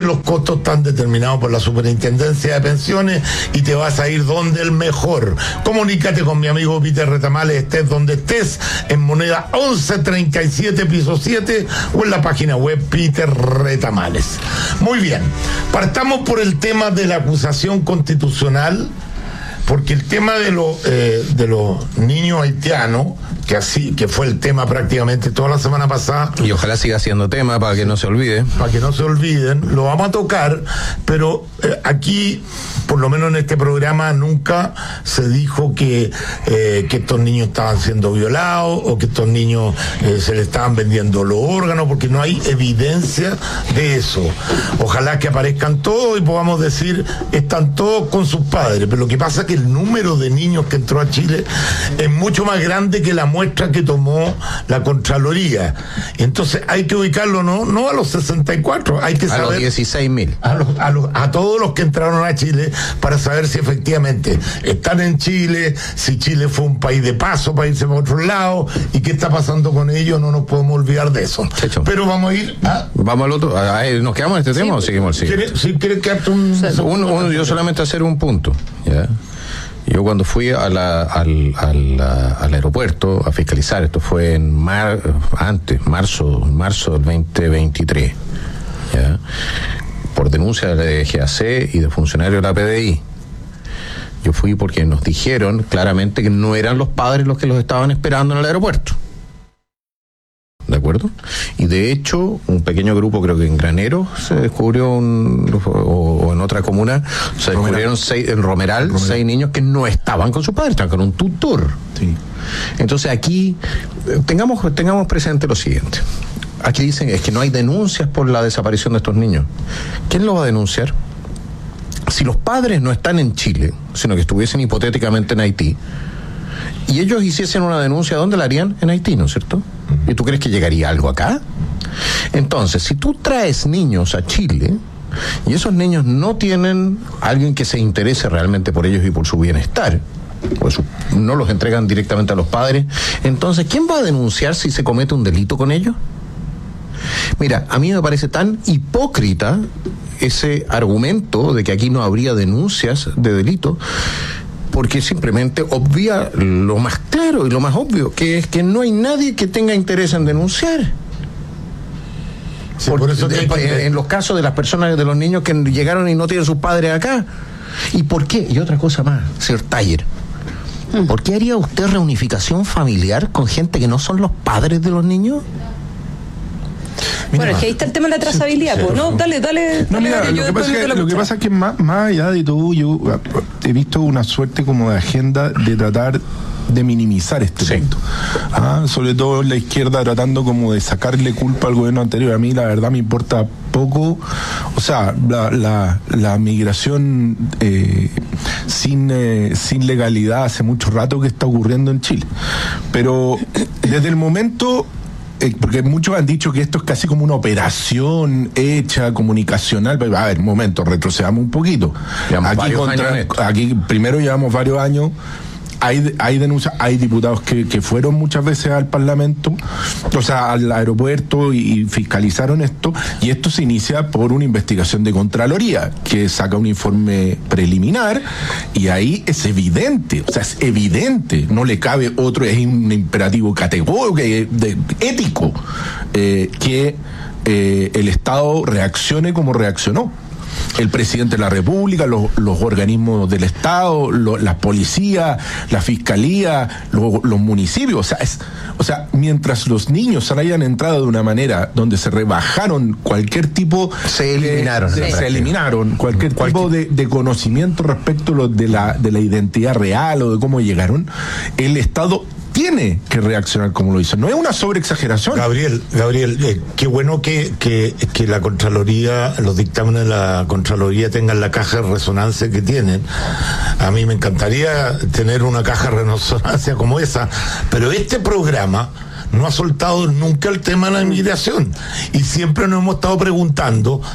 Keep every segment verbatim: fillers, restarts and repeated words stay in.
los costos están determinados por la Superintendencia de Pensiones y te vas a ir donde el mejor. Comunícate con mi amigo Peter Retamales, estés donde estés, en Moneda once treinta y siete, piso siete, o en la página web Peter Retamales. Muy bien, partamos por el tema de la acusación constitucional, porque el tema de los eh, de los niños haitianos, que así que fue el tema prácticamente toda la semana pasada, y ojalá siga siendo tema para que no se olvide, para que no se olviden, lo vamos a tocar, pero eh, aquí, por lo menos en este programa, nunca se dijo que eh, que estos niños estaban siendo violados o que estos niños eh, se les estaban vendiendo los órganos, porque no hay evidencia de eso. Ojalá que aparezcan todos y podamos decir están todos con sus padres, pero lo que pasa es que el número de niños que entró a Chile es mucho más grande que la muestra que tomó la Contraloría. Entonces hay que ubicarlo no no a los sesenta y cuatro, hay que saber a los dieciséis mil, a, los, a, los, a todos los que entraron a Chile, para saber si efectivamente están en Chile, si Chile fue un país de paso para irse para otro lado y qué está pasando con ellos. No nos podemos olvidar de eso. Checho. Pero vamos a ir a... vamos al otro. A, a, ¿nos quedamos en este sí, tema o seguimos? Sí. Si quieres quedarte un... un, un yo solamente hacer un punto, ¿ya? Yo cuando fui a la, al, al, al aeropuerto a fiscalizar, esto fue en mar, antes, marzo, marzo del veinte veintitrés, ¿ya? Por denuncia de G A C y de funcionarios de la P D I. Yo fui porque nos dijeron claramente que no eran los padres los que los estaban esperando en el aeropuerto. ¿De acuerdo? Y de hecho, un pequeño grupo, creo que en Granero, se descubrió, un, o, o en otra comuna, se descubrieron seis, en Romeral, Romeral, seis niños que no estaban con sus padres, estaban con un tutor. Sí. Entonces aquí, tengamos, tengamos presente lo siguiente. Aquí dicen es que no hay denuncias por la desaparición de estos niños. ¿Quién lo va a denunciar? Si los padres no están en Chile, sino que estuviesen hipotéticamente en Haití, y ellos hiciesen una denuncia, ¿dónde la harían? En Haití, ¿no es cierto? ¿Y tú crees que llegaría algo acá? Entonces, si tú traes niños a Chile y esos niños no tienen alguien que se interese realmente por ellos y por su bienestar, pues no los entregan directamente a los padres, entonces, ¿quién va a denunciar si se comete un delito con ellos? Mira, a mí me parece tan hipócrita ese argumento de que aquí no habría denuncias de delito, porque simplemente obvia lo más claro y lo más obvio, que es que no hay nadie que tenga interés en denunciar. Sí, por, por eso de, que... en los casos de las personas, de los niños que llegaron y no tienen sus padres acá. ¿Y por qué? Y otra cosa más, señor Taller, ¿por qué haría usted reunificación familiar con gente que no son los padres de los niños? Mira, bueno, es que ahí está el tema de la trazabilidad, sí, pues, ¿no? Dale, dale. No, mira, dale, lo, que pasa que, lo que pasa es que más, más allá de todo, yo he visto una suerte como de agenda de tratar de minimizar este sí. punto. Ah, sobre todo la izquierda tratando como de sacarle culpa al gobierno anterior. A mí la verdad me importa poco, o sea, la, la, la migración eh, sin, eh, sin legalidad hace mucho rato que está ocurriendo en Chile. Pero desde el momento... Eh, porque muchos han dicho que esto es casi como una operación hecha, comunicacional, pero a ver, un momento, retrocedamos un poquito. Aquí, contra, aquí primero llevamos varios años, hay, hay denuncias, hay diputados que, que fueron muchas veces al Parlamento, o sea, al aeropuerto y, y fiscalizaron esto, y esto se inicia por una investigación de Contraloría, que saca un informe preliminar, y ahí es evidente, o sea, es evidente, no le cabe otro, es un imperativo categórico, de, ético, eh, que eh, el Estado reaccione como reaccionó. El presidente de la República, los, los organismos del Estado, lo, la policía, la fiscalía, lo, los municipios, o sea, es, o sea, mientras los niños hayan entrado de una manera donde se rebajaron cualquier tipo, se eliminaron, de, de, se eliminaron cualquier, cualquier tipo de, de conocimiento respecto lo de la de la identidad real o de cómo llegaron, el Estado tiene que reaccionar como lo hizo. No es una sobreexageración. Gabriel, Gabriel, eh, qué bueno que, que, que la Contraloría, los dictámenes de la Contraloría tengan la caja de resonancia que tienen. A mí me encantaría tener una caja de resonancia como esa, pero este programa no ha soltado nunca el tema de la inmigración y siempre nos hemos estado preguntando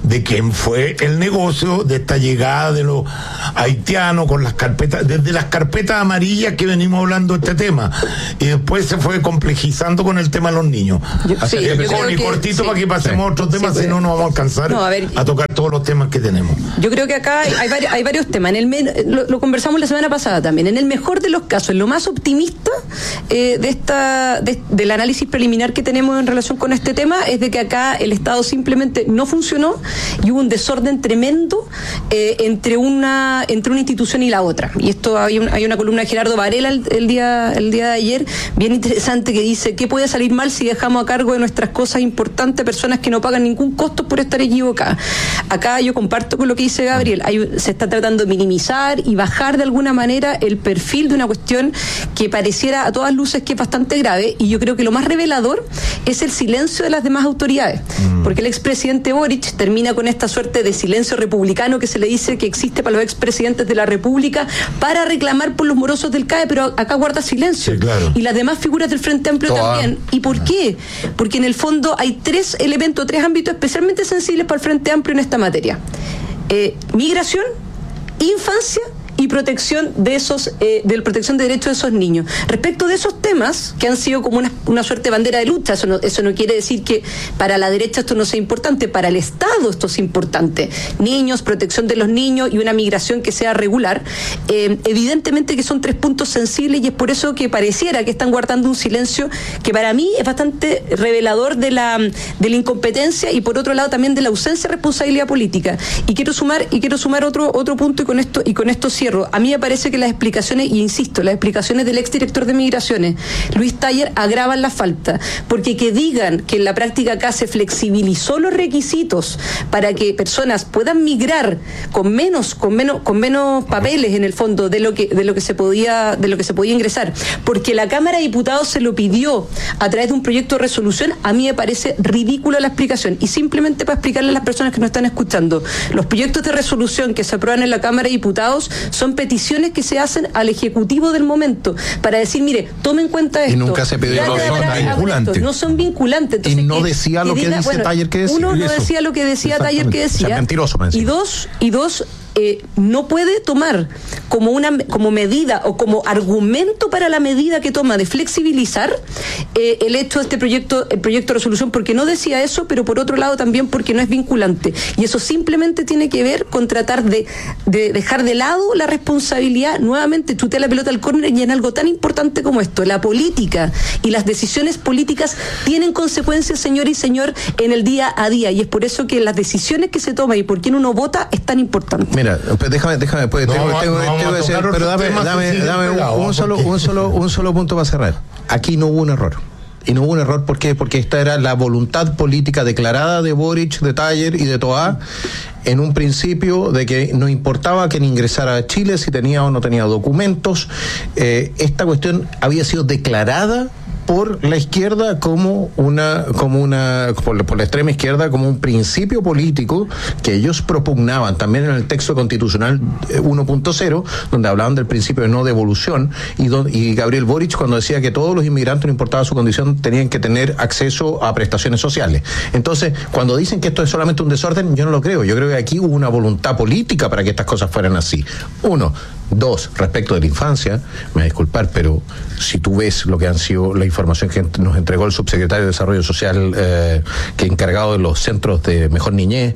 de quién fue el negocio de esta llegada de los haitianos con las carpetas, desde las carpetas amarillas que venimos hablando de este tema, y después se fue complejizando con el tema de los niños. Yo, sí, yo creo y cortito que, para que pasemos sí, a otros temas, sí, si no nos vamos a alcanzar no, a, ver, a tocar todos los temas que tenemos. Yo creo que acá hay, hay, varios, hay varios temas. En el lo, lo conversamos la semana pasada también. En el mejor de los casos, en lo más optimista eh, de esta de, del análisis preliminar que tenemos en relación con este tema, es de que acá el Estado simplemente no funcionó y hubo un desorden tremendo eh, entre una entre una institución y la otra. Y esto hay, un, hay una columna de Gerardo Varela el, el día el día de ayer, bien interesante, que dice: ¿qué puede salir mal si dejamos a cargo de nuestras cosas importantes personas que no pagan ningún costo por estar equivocadas? Acá yo comparto con lo que dice Gabriel. Hay, se está tratando de minimizar y bajar de alguna manera el perfil de una cuestión que pareciera a todas luces que es bastante grave, y yo creo que lo más revelador es el silencio de las demás autoridades, mm. porque el expresidente Boric termina con esta suerte de silencio republicano que se le dice que existe para los expresidentes de la República para reclamar por los morosos del C A E, pero acá guarda silencio. Sí, claro. Y las demás figuras del Frente Amplio Toda. también. ¿Y por qué? Porque en el fondo hay tres elementos, tres ámbitos especialmente sensibles para el Frente Amplio en esta materia: eh, migración, infancia y protección de esos, eh, de la protección de derechos de esos niños. Respecto de esos temas, que han sido como una, una suerte de bandera de lucha, eso no, eso no quiere decir que para la derecha esto no sea importante, para el Estado esto es importante. Niños, protección de los niños y una migración que sea regular. Eh, evidentemente que son tres puntos sensibles, y es por eso que pareciera que están guardando un silencio que para mí es bastante revelador de la, de la incompetencia, y por otro lado también de la ausencia de responsabilidad política. Y quiero sumar, y quiero sumar otro, otro punto, y con esto, y con esto cierro. A mí me parece que las explicaciones, y insisto, las explicaciones del exdirector de Migraciones, Luis Taller, agravan la falta, porque que digan que en la práctica acá se flexibilizó los requisitos para que personas puedan migrar con menos, con menos, con menos papeles en el fondo de lo que, de lo que se podía, de lo que se podía ingresar, porque la Cámara de Diputados se lo pidió a través de un proyecto de resolución, a mí me parece ridícula la explicación. Y simplemente para explicarle a las personas que nos están escuchando, los proyectos de resolución que se aprueban en la Cámara de Diputados son peticiones que se hacen al Ejecutivo del momento para decir: mire, tome en cuenta esto. Y nunca se pidió no son vinculantes. No son vinculantes. Entonces, y no que, decía que lo que diga, dice bueno, Taller que decía. Uno no decía lo que decía Taller que decía. O sea, mentiroso, y dos, y dos, Eh, no puede tomar como una como medida o como argumento para la medida que toma de flexibilizar eh, el hecho de este proyecto, el proyecto de resolución, porque no decía eso, pero por otro lado también porque no es vinculante. Y eso simplemente tiene que ver con tratar de, de dejar de lado la responsabilidad, nuevamente chutea la pelota al córner, y en algo tan importante como esto. La política y las decisiones políticas tienen consecuencias, señor y señor, en el día a día, y es por eso que las decisiones que se toman y por quién uno vota es tan importante. Mira, pues déjame, déjame, pues, no, tengo, no, tengo, no, tengo que decir, pero dame, dame, dame un, un solo, un solo, un solo punto para cerrar. Aquí no hubo un error. Y no hubo un error, ¿por qué? Porque esta era la voluntad política declarada de Boric, de Taller y de Toá en un principio, de que no importaba quién ingresara a Chile, si tenía o no tenía documentos. Eh, esta cuestión había sido declarada por la izquierda como una, como una, por, por la extrema izquierda, como un principio político que ellos propugnaban también en el texto constitucional uno punto cero, donde hablaban del principio de no devolución, y, don, y Gabriel Boric, cuando decía que todos los inmigrantes, no importaba su condición, tenían que tener acceso a prestaciones sociales. Entonces, cuando dicen que esto es solamente un desorden, yo no lo creo. Yo creo que aquí hubo una voluntad política para que estas cosas fueran así. Uno. Dos, respecto de la infancia, me voy a disculpar, pero si tú ves lo que han sido la información que nos entregó el subsecretario de Desarrollo Social, eh, que encargado de los centros de mejor niñez,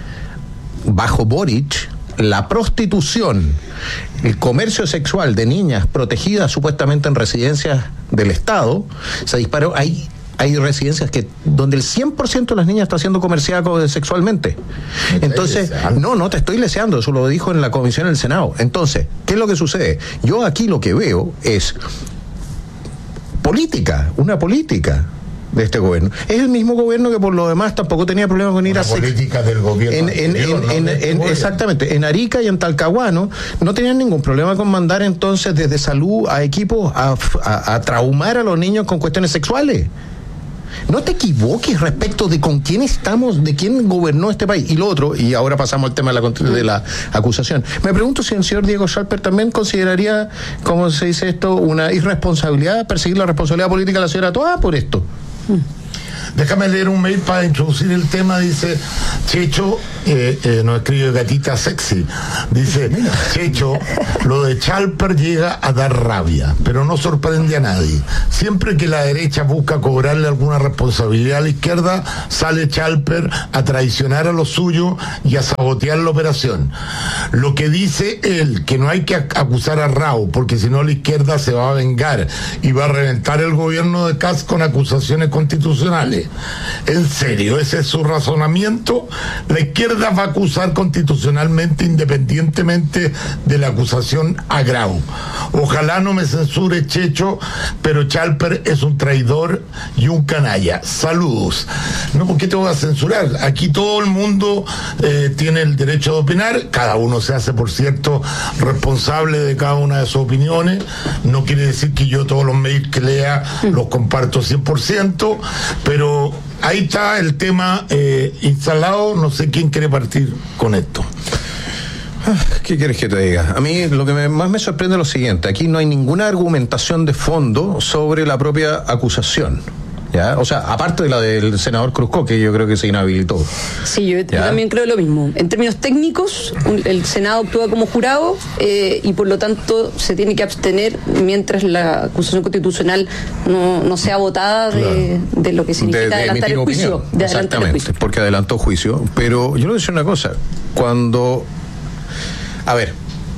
bajo Boric, la prostitución, el comercio sexual de niñas protegidas supuestamente en residencias del Estado, se disparó. Hay Hay residencias que donde el cien por ciento de las niñas está siendo comerciada sexualmente. Entonces, no, no te estoy leseando, eso lo dijo en la comisión del Senado. Entonces, ¿qué es lo que sucede? Yo aquí lo que veo es política, una política de este gobierno. Es el mismo gobierno que por lo demás tampoco tenía problemas con ir una a política del gobierno en, en, anterior, en, ¿no? en, en, en, exactamente, en Arica y en Talcahuano no tenían ningún problema con mandar entonces desde salud a equipos a, a, a traumar a los niños con cuestiones sexuales. No te equivoques respecto de con quién estamos, de quién gobernó este país. Y lo otro, y ahora pasamos al tema de la, de la acusación. Me pregunto si el señor Diego Schalper también consideraría, ¿cómo se dice esto?, una irresponsabilidad, perseguir la responsabilidad política de la señora Toá por esto. Déjame leer un mail para introducir el tema. Dice Checho, eh, eh, nos escribe Gatita Sexy. Dice, Checho, lo de Chalper llega a dar rabia, pero no sorprende a nadie. Siempre que la derecha busca cobrarle alguna responsabilidad a la izquierda, sale Chalper a traicionar a los suyos y a sabotear la operación. Lo que dice él, que no hay que acusar a Rao, porque si no la izquierda se va a vengar y va a reventar el gobierno de Kast con acusaciones constitucionales. En serio, ese es su razonamiento. La izquierda va a acusar constitucionalmente independientemente de la acusación a Grau. Ojalá no me censure Checho, pero Chalper es un traidor y un canalla. Saludos. No, ¿por qué te voy a censurar? Aquí todo el mundo eh, tiene el derecho de opinar, cada uno se hace, por cierto, responsable de cada una de sus opiniones. No quiere decir que yo todos los mails que lea los comparto cien por ciento, pero ahí está el tema eh, instalado. No sé quién quiere partir con esto. ¿Qué quieres que te diga? A mí lo que me, más me sorprende es lo siguiente: aquí no hay ninguna argumentación de fondo sobre la propia acusación. ¿Ya? O sea, aparte de la del senador Cruzco, que yo creo que se inhabilitó. Sí, yo, yo también creo lo mismo. En términos técnicos, un, el Senado actúa como jurado eh, y por lo tanto se tiene que abstener mientras la acusación constitucional no, no sea votada de, claro. de lo que significa de, de adelantar el juicio. De Exactamente, el juicio. Porque adelantó juicio. Pero yo le voy a decir una cosa. Cuando... A ver...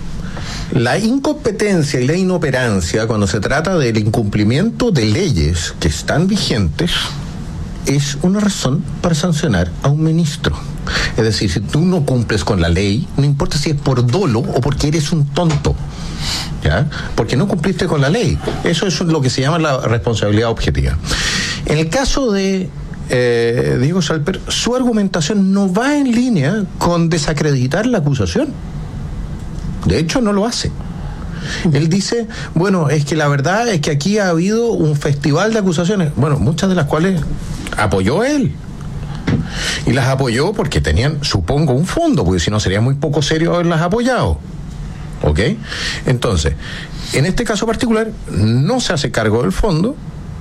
La incompetencia y la inoperancia, cuando se trata del incumplimiento de leyes que están vigentes, es una razón para sancionar a un ministro. Es decir, si tú no cumples con la ley, no importa si es por dolo o porque eres un tonto, ¿ya? Porque no cumpliste con la ley. Eso es lo que se llama la responsabilidad objetiva. En el caso de eh, Diego Chalper, su argumentación no va en línea con desacreditar la acusación. De hecho, no lo hace. Él dice, bueno, es que la verdad es que aquí ha habido un festival de acusaciones, bueno, muchas de las cuales apoyó él. Y las apoyó porque tenían, supongo, un fondo, porque si no sería muy poco serio haberlas apoyado. ¿Ok? Entonces, en este caso particular, no se hace cargo del fondo.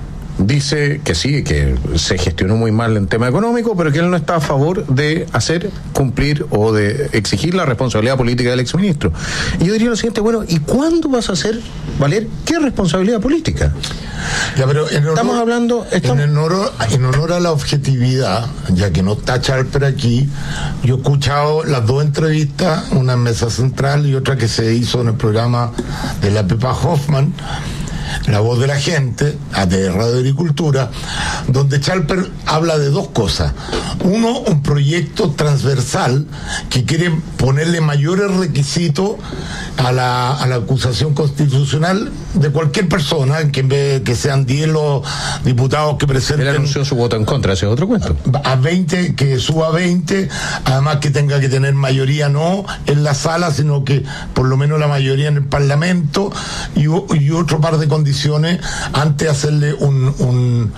Dice que sí, que se gestionó muy mal en tema económico, pero que él no está a favor de hacer cumplir o de exigir la responsabilidad política del exministro. Y yo diría lo siguiente, bueno, ¿y cuándo vas a hacer valer qué responsabilidad política? Ya, pero en honor, estamos hablando... Estamos... En, honor, en honor a la objetividad, ya que no está Chalper aquí, yo he escuchado las dos entrevistas, una en Mesa Central y otra que se hizo en el programa de la Pepa Hoffman, La Voz de la Gente, de Radio Agricultura, donde Chalper habla de dos cosas. Uno, un proyecto transversal que quiere ponerle mayores requisitos a la, a la acusación constitucional de cualquier persona, que en vez de que sean diez los diputados que presenten... Él anunció su voto en contra, ese es otro cuento. A veinte, que suba a veinte, además que tenga que tener mayoría no en la sala, sino que por lo menos la mayoría en el Parlamento, y, y otro par de condiciones antes de hacerle un, un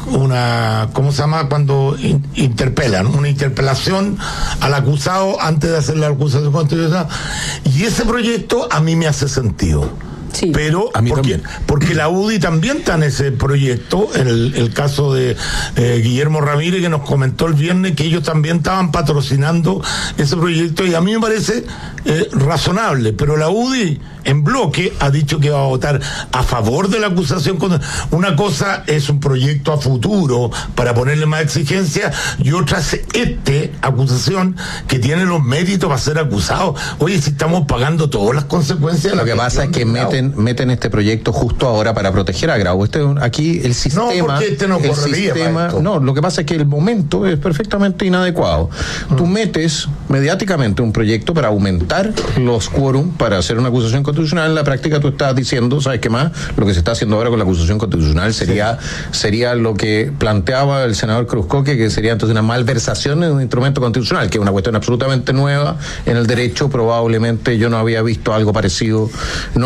una, ¿cómo se llama? Cuando in, interpelan, una interpelación al acusado antes de hacerle la acusación constitucional. Y ese proyecto a mí me hace sentido. Sí. Pero a mí ¿por también. Qué? Porque la U D I también está en ese proyecto, en el, el caso de eh, Guillermo Ramírez, que nos comentó el viernes que ellos también estaban patrocinando ese proyecto, y a mí me parece eh, razonable, pero la U D I en bloque ha dicho que va a votar a favor de la acusación. Una cosa es un proyecto a futuro para ponerle más exigencia, y otra es este acusación que tiene los méritos para ser acusado. Oye, si estamos pagando todas las consecuencias de la Lo que pasa es que meten meten este proyecto justo ahora para proteger a Grau. Este, aquí el sistema... No, porque este no el sistema, no, lo que pasa es que el momento es perfectamente inadecuado. Mm. Tú metes mediáticamente un proyecto para aumentar los quórum para hacer una acusación constitucional. En la práctica tú estás diciendo, ¿sabes qué más? Lo que se está haciendo ahora con la acusación constitucional sería, sí. sería lo que planteaba el senador Cruzcoque, que sería entonces una malversación de un instrumento constitucional, que es una cuestión absolutamente nueva en el derecho. Probablemente yo no había visto algo parecido, no lo he visto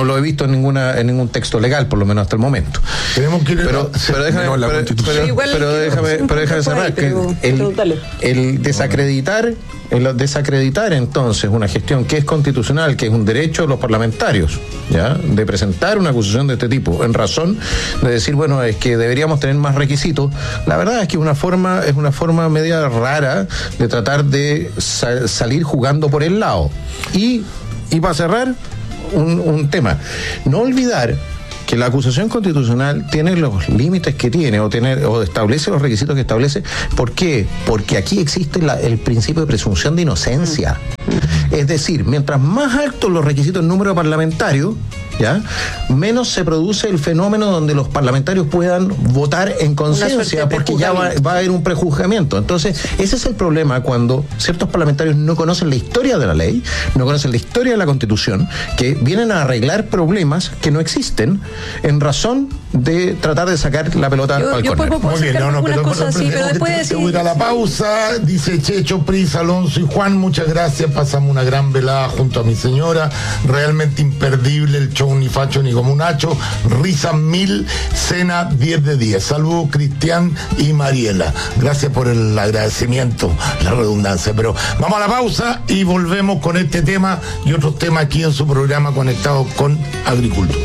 en ninguna en ningún texto legal, por lo menos hasta el momento. Tenemos que ir pero, a, pero déjame, no, la pero, Constitución. pero, Igual pero que déjame, no, pero déjame cerrar que pero, el, pero el desacreditar el desacreditar entonces una gestión que es constitucional, que es un derecho de los parlamentarios, ¿ya? De presentar una acusación de este tipo, en razón de decir, bueno, es que deberíamos tener más requisitos. La verdad es que una forma, es una forma media rara de tratar de sa- salir jugando por el lado. Y, y para cerrar, un, un tema. No olvidar que la acusación constitucional tiene los límites que tiene o tiene o establece los requisitos que establece. ¿Por qué? Porque aquí existe la, el principio de presunción de inocencia. Es decir, mientras más altos los requisitos en número parlamentario, ¿ya? Menos se produce el fenómeno donde los parlamentarios puedan votar en conciencia, porque ya va, va a haber un prejuzgamiento. Entonces, ese es el problema cuando ciertos parlamentarios no conocen la historia de la ley, no conocen la historia de la Constitución, que vienen a arreglar problemas que no existen en razón de tratar de sacar la pelota Yo- al yo córner. puedo- Muy bien, no, no, algunas pero, cosas pero así, pero tenemos que- después tengo que ir a la sí, pausa. Dice Checho, Pris, Alonso y Juan, muchas gracias. Pasamos una gran velada junto a mi señora. Realmente imperdible el show, ni facho ni como un hacho. Risa mil, cena diez de diez. Saludos, Cristian y Mariela. Gracias por el agradecimiento, la redundancia. Pero vamos a la pausa y volvemos con este tema y otros temas aquí en su programa Conectados con Agricultura.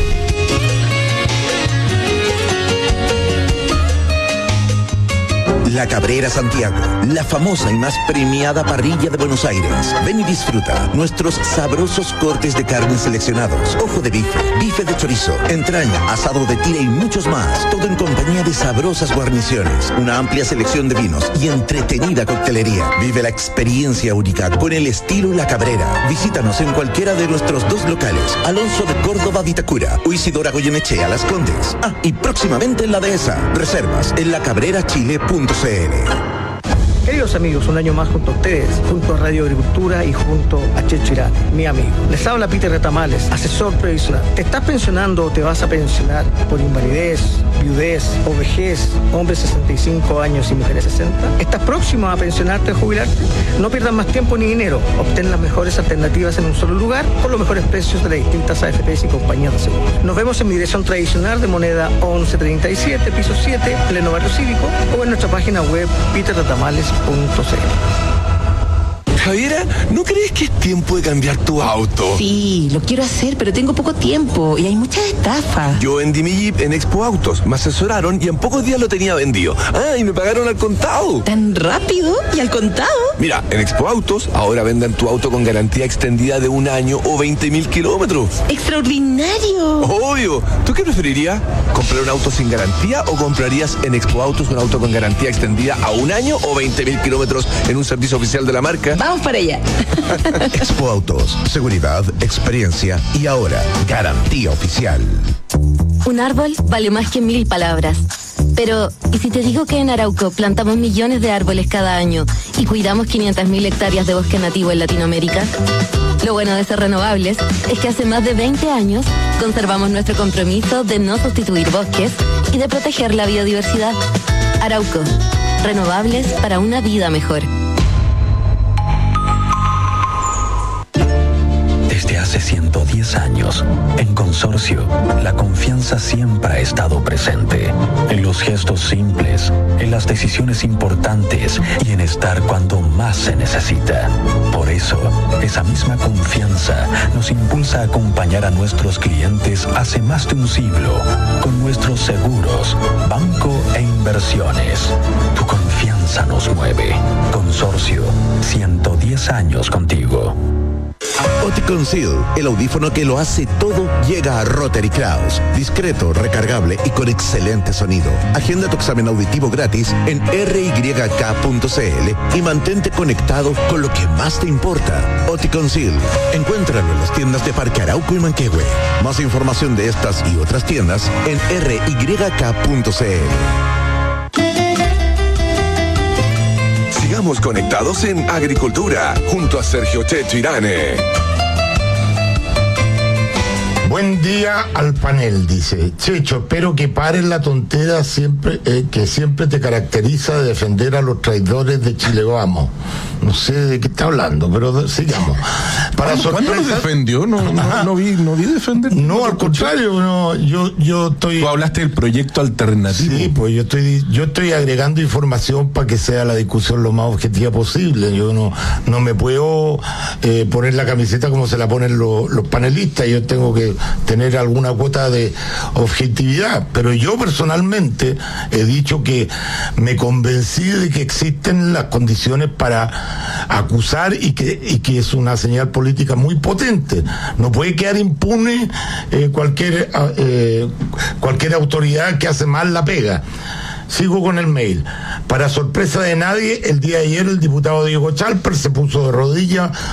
La Cabrera Santiago, la famosa y más premiada parrilla de Buenos Aires. Ven y disfruta nuestros sabrosos cortes de carne seleccionados, ojo de bife, bife de chorizo, entraña, asado de tira y muchos más. Todo en compañía de sabrosas guarniciones, una amplia selección de vinos y entretenida coctelería. Vive la experiencia única con el estilo La Cabrera. Visítanos en cualquiera de nuestros dos locales, Alonso de Córdoba, Vitacura, o Isidora Goyenechea, Las Condes. Ah, y próximamente en La Dehesa. Reservas en lacabrerachile punto c l. Queridos amigos, un año más junto a ustedes, junto a Radio Agricultura y junto a Checho Irán, mi amigo. Les habla Peter Retamales, asesor previsional. ¿Te estás pensionando o te vas a pensionar por invalidez, viudez o vejez, hombres sesenta y cinco años y mujeres sesenta? ¿Estás próximo a pensionarte o jubilarte? No pierdas más tiempo ni dinero. Obtén las mejores alternativas en un solo lugar por los mejores precios de las distintas A F Pes y compañías de seguros. Nos vemos en mi dirección tradicional de moneda once treinta y siete, piso siete, pleno barrio cívico, o en nuestra página web peter retamales punto c l. Javiera, ¿no crees que es tiempo de cambiar tu auto? Sí, lo quiero hacer, pero tengo poco tiempo y hay muchas estafas. Yo vendí mi Jeep en Expo Autos, me asesoraron y en pocos días lo tenía vendido. Ah, y me pagaron al contado. ¿Tan rápido y al contado? Mira, en Expo Autos ahora venden tu auto con garantía extendida de un año o veinte mil kilómetros. ¡Extraordinario! Obvio. ¿Tú qué preferirías? ¿Comprar un auto sin garantía o comprarías en Expo Autos un auto con garantía extendida a un año o veinte mil kilómetros en un servicio oficial de la marca? Vamos para allá. Expo Autos, seguridad, experiencia y ahora garantía oficial. Un árbol vale más que mil palabras. Pero, ¿y si te digo que en Arauco plantamos millones de árboles cada año y cuidamos quinientas mil hectáreas de bosque nativo en Latinoamérica? Lo bueno de ser renovables es que hace más de veinte años conservamos nuestro compromiso de no sustituir bosques y de proteger la biodiversidad. Arauco, renovables para una vida mejor. Desde hace ciento diez años, en Consorcio, la confianza siempre ha estado presente. En los gestos simples, en las decisiones importantes y en estar cuando más se necesita. Por eso, esa misma confianza nos impulsa a acompañar a nuestros clientes hace más de un siglo con nuestros seguros, banco e inversiones. Tu confianza nos mueve. Consorcio, ciento diez años contigo. Oticon Seal, el audífono que lo hace todo, llega a Rotary Clouds. Discreto, recargable y con excelente sonido. Agenda tu examen auditivo gratis en r y k punto c l y mantente conectado con lo que más te importa. Oticon Seal. Encuéntralo en las tiendas de Parque Arauco y Manquehue. Más información de estas y otras tiendas en r y k punto c l. Sigamos conectados en Agricultura, junto a Sergio Checho Irane. Buen día al panel, dice Checho, espero que pares la tontera siempre eh, que siempre te caracteriza de defender a los traidores de Chile Vamos. No sé de qué está hablando, pero sigamos. Para ¿Cuándo, ¿cuándo lo defendió? No, no, no vi, no vi defender. No, al contrario, no, yo, yo estoy. Tú hablaste del proyecto alternativo. Sí, pues yo estoy, yo estoy agregando información para que sea la discusión lo más objetiva posible. Yo no, no me puedo eh, poner la camiseta como se la ponen los, los panelistas. Yo tengo que tener alguna cuota de objetividad. Pero yo personalmente he dicho que me convencí de que existen las condiciones para acusar y que, y que es una señal política muy potente. No puede quedar impune eh, cualquier eh, cualquier autoridad que hace mal la pega. Sigo con el mail. Para sorpresa de nadie, el día de ayer el diputado Diego Chalper se puso de rodillas